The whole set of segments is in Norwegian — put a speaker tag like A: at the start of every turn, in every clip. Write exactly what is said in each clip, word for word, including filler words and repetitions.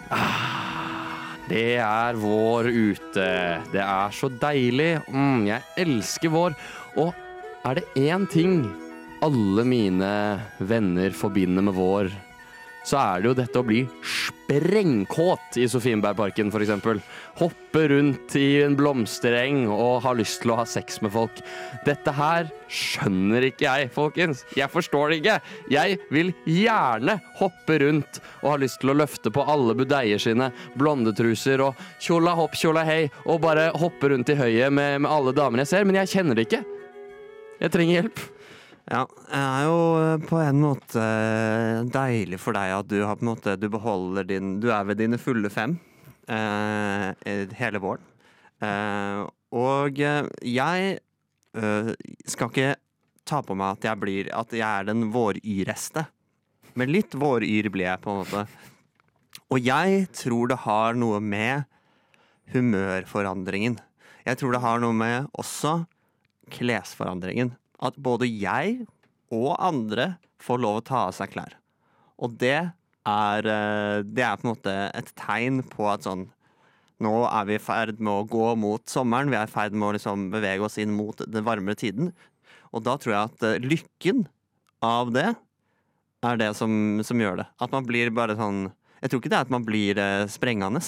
A: Ah, det er vår ute. Det er så deilig. Mm, jeg elsker vår. Og er det én ting alle mine venner forbinder med vår, så er det jo dette å bli sprengkåt i Sofienbergparken, for eksempel. Hoppe rundt i en blomstereng og ha lyst til å ha sex med folk. Dette her skjønner ikke jeg, folkens. Jeg forstår det ikke. Jeg vil gjerne hoppe rundt og ha lyst til å løfte på alle budeier sine, blondetruser og tjola hopp, tjola hei, og bare hoppe rundt i høyet med, med alle damer jeg ser, men jeg kjenner det ikke. Jeg trenger hjelp.
B: Ja, det er jo på en måte deilig for deg at du har på en måte, du beholder din, du er ved dine fulle fem eh, hele våren. Eh, og jeg eh, skal ikke ta på meg at jeg blir, at jeg er den våryreste. Men litt våryr blir jeg på en måte. Og jeg tror det har noe med humørforandringen. Jeg tror det har noe med også klesforandringen. At både jeg og andre får lov å ta av seg klær. Og det er, det er på en måte et tegn på at sånn, nå er vi i ferd med å gå mot sommeren, vi er i ferd med å liksom bevege oss inn mot den varmere tiden. Og da tror jeg at lykken av det er det som, som gjør det. At man blir bare sånn, jeg tror ikke det er at man blir sprengende,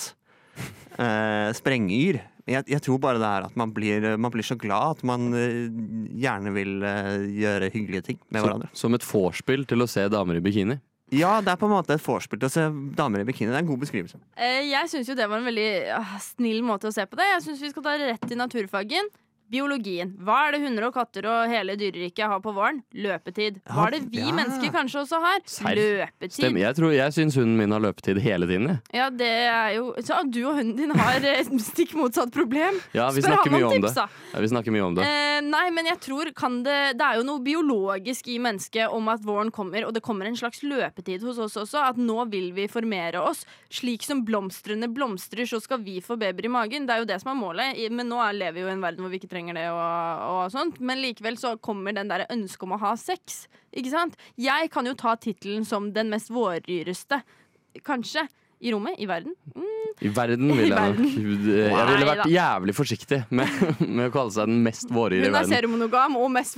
B: eh, sprengeyr. Jeg, jeg tror bare det er at man blir, man blir så glad at man uh, gjerne vil uh, gjøre hyggelige ting med
A: som,
B: hverandre.
A: Som et vorspiel til å se damer i bikini?
B: Ja, det er på en måte et vorspiel til å se damer i bikini. Det er en god beskrivelse.
C: Eh, jeg synes jo det var en veldig uh, snill måte å se på det. Jeg synes vi skal ta rett til naturfagen. Biologien. Hva er det hunder og katter og hele dyreriket har på våren? Løpetid. Hva er det vi
B: Ja.
C: mennesker kanskje også har?
A: Serr?
C: Løpetid.
A: Stemmer. Jeg, tror, jeg syns hunden min har løpetid hele tiden. Jeg.
C: Ja, det er jo Så du og hunden din har et stikk motsatt problem.
A: Ja, vi
C: Spør
A: snakker
C: han
A: mye om
C: tips,
A: det.
C: da.
A: Ja, vi snakker mye om det.
C: Eh, nei, men jeg tror kan det Det er jo noe biologisk i mennesket om at våren kommer, og det kommer en slags løpetid hos oss også. At nå vil vi formere oss. Slik som blomstrene blomstrer, så skal vi få babyer i magen. Det er jo det som er målet. I- Men nå er- lever vi jo i en verden hvor vi ikke trenger det. og og sånt, men likevel så kommer den der ønsket om å ha sex, ikke sant? Jeg kan jo ta titelen som den mest våryreste, kanskje, i rommet, i verden. Mm.
A: I verden vil
C: I
A: jeg nok
C: verden.
A: Jeg ville vært
C: Neida.
A: jævlig forsiktig med, med å kalle seg den mest våryre i
C: Hun er
A: verden.
C: seriemonogam og mest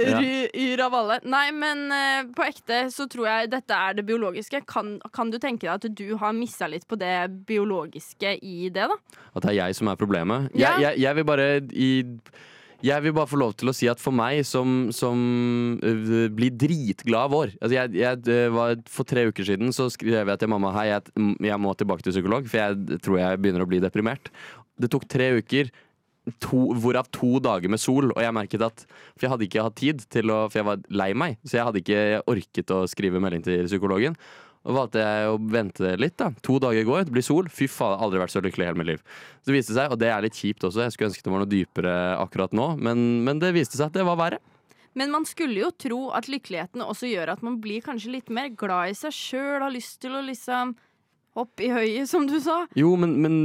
C: våryr av alle. Nei, men eh, på ekte så tror jeg dette er det biologiske. Kan, kan du tenke deg at du har missa litt på det biologiske i det, da?
A: At det er jeg som er problemet.
C: Ja.
A: Jeg, jeg, jeg vil bare i Jeg vil bare få lov til å si at for meg som, som øh, blir dritglad av vår altså jeg, jeg, øh, var, For tre uker siden så skrev jeg til mamma Hei, jeg, jeg må tilbake til psykolog, for jeg tror jeg begynner å bli deprimert. Det tok tre uker to, Hvorav to dager med sol. Og jeg merket at For jeg hadde ikke hatt tid til å For jeg var lei meg, så jeg hadde ikke orket å skrive melding til psykologen. Og valgte jeg å vente litt da To dager går, det blir sol. Fy faen, aldri vært så lykkelig i hele mitt liv. Så det viste seg, og det er litt kjipt også, jeg skulle ønske det var noe dypere akkurat nå, men, men det viste seg at det var verre.
C: Men man skulle jo tro at lykkeligheten også gjør at man blir kanskje litt mer glad i seg sjøl, har lyst til å liksom hoppe i høyet, som du sa.
A: Jo, men, men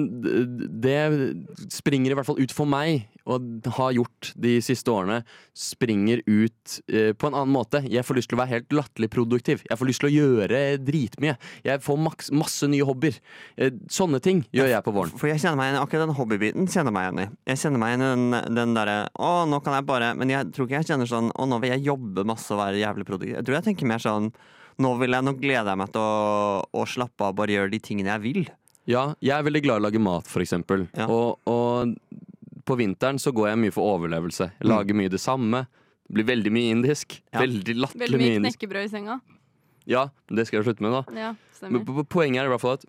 A: det springer i hvert fall ut for meg, og har gjort de siste årene, springer ut eh, på en annen måte. Jeg får lyst til å være helt latterlig produktiv. Jeg får lyst til å gjøre dritmye. Jeg får maks, masse nye hobbyer. Eh, sånne ting gjør jeg på våren.
B: For jeg kjenner meg igjen, akkurat den hobbybiten kjenner meg igjen i. Jeg kjenner meg igjen i den, den derre å, nå kan jeg bare Men jeg tror ikke jeg kjenner sånn å, nå vil jeg jobbe masse og være jævlig produktiv. Jeg tror jeg tenker mer sånn nå vil jeg, nå gleder jeg meg til å, å slappe av, bare gjøre de tingene jeg vil.
A: Ja, jeg er veldig glad i å lage mat, for eksempel.
B: Ja.
A: Og, og på vinteren så går jeg mye for overlevelse. Jeg lager mye det samme. Det blir veldig mye indisk.
B: Ja.
A: Veldig latterlig
C: Veldig
A: mye
C: mye
A: indisk.
C: knekkebrød i senga.
A: Ja, det skal jeg slutte med da.
C: Ja,
A: Men
C: stemmer.
A: po- po- poenget er i hvert fall at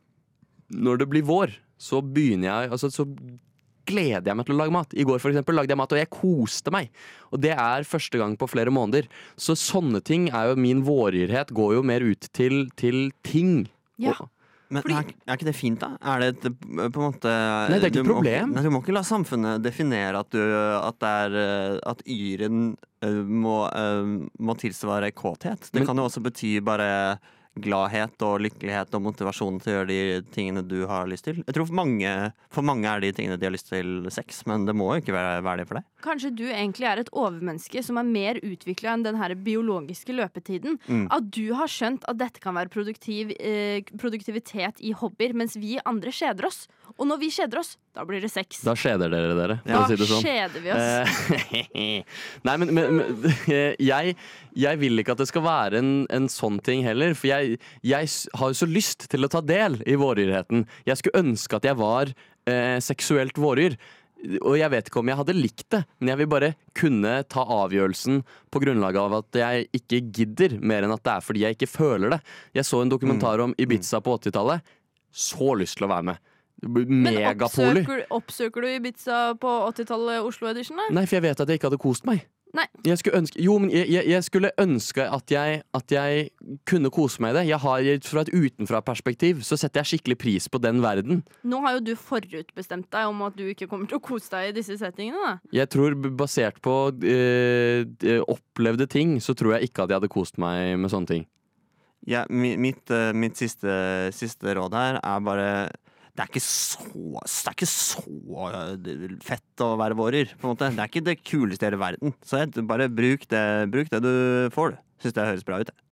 A: når det blir vår, så begynner jeg altså, så gleder jeg meg til å lage mat. I går for eksempel lagde jeg mat, og jeg koste meg. Og det er første gang på flere måneder. Så sånne ting er jo min våryrhet går jo mer ut til, til ting.
C: Ja.
A: Og,
B: Men
C: Fordi-
B: er, er ikke det fint, da? Er det et, på en måte
A: Nei, det er ikke
B: du
A: et
B: må-
A: problem.
B: Nei, du må ikke la samfunnet definere at, du, at, det er, eh, at yren eh, må, eh, må tilsvare kåthet. Det
A: Men-
B: kan jo også bety bare gladhet og lykkelighet og motivasjon til å gjøre de tingene du har lyst til. Jeg tror for mange, for mange er de tingene de har lyst til sex, men det må jo ikke være, være det for deg.
C: kanskje du egentlig er et overmenneske som er mer utviklet enn den her biologiske løpetiden.
B: Mm.
C: At du har skjønt at dette kan være produktiv, eh, produktivitet i hobbyer, mens vi andre kjeder oss. Og når vi kjeder oss, da blir det sex.
A: Da skjeder dere dere, for
C: Da
A: å si det sånn.
C: kjeder vi oss.
A: Eh, Nei, men, men, men jeg, jeg vil ikke at det skal være en, en sånn ting heller. For jeg, jeg s- har jo så lyst til å ta del i våryrheten. Jeg skulle ønske at jeg var eh, seksuelt våryr. Og jeg vet ikke om jeg hadde likt det, men jeg vil bare kunne ta avgjørelsen på grunnlag av at jeg ikke gidder, mer enn at det er fordi jeg ikke føler det. Jeg så en dokumentar om Ibiza på åttitallet. Så lyst til å være med.
C: Men
A: Megapoly.
C: oppsøker, oppsøker du Ibiza på åttitallet Oslo Edition? da?
A: Nei, for jeg vet at jeg ikke hadde kost meg.
C: Nei.
A: Jeg skulle ønske, jo, men jeg, jeg, jeg skulle ønske at jeg, at jeg kunne kose meg i det. Jeg har, fra et utenfra-perspektiv så setter jeg skikkelig pris på den verden.
C: Nå har jo du forutbestemt deg om at du ikke kommer til å kose deg i disse settingene. da.
A: Jeg tror b- basert på eh, eh, opplevde ting, så tror jeg ikke at jeg hadde kost meg med sånne ting.
B: Ja, mi- mitt, eh, mitt siste, siste råd her er bare det er ikke så, det er ikke så eh, fett å være vårer, på en måte. Det er ikke det kuleste i hele verden. Så jeg, bare bruk det, bruk det du får, du. Syns det høres bra ut. det.